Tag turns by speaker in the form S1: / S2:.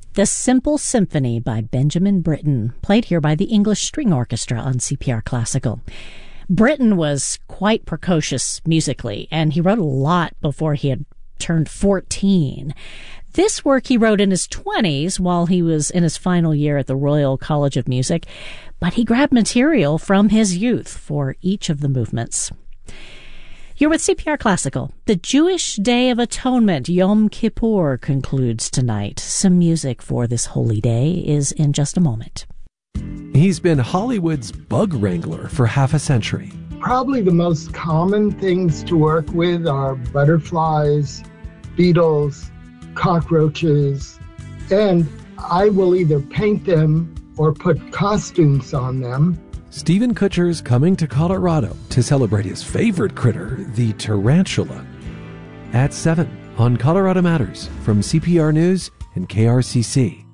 S1: The Simple Symphony by Benjamin Britten, played here by the English String Orchestra on CPR Classical. Britten was quite precocious musically, and he wrote a lot before he had turned 14. This work he wrote in his 20s while he was in his final year at the Royal College of Music, but he grabbed material from his youth for each of the movements. You're with CPR Classical. The Jewish Day of Atonement, Yom Kippur, concludes tonight. Some music for this holy day is in just a moment.
S2: He's been Hollywood's bug wrangler for half a century.
S3: Probably the most common things to work with are butterflies, beetles, cockroaches, and I will either paint them or put costumes on them.
S2: Steven Kutcher's coming to Colorado to celebrate his favorite critter, the tarantula. At 7 on Colorado Matters from CPR News and KRCC.